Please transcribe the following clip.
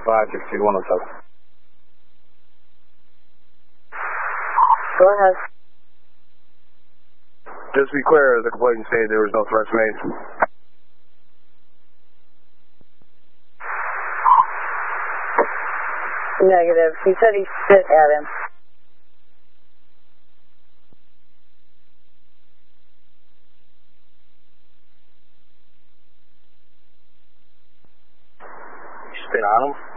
562-107. Go ahead. Just to be clear, the complainant stated there was no threats made. Negative. He said he spit at him. You spit on him?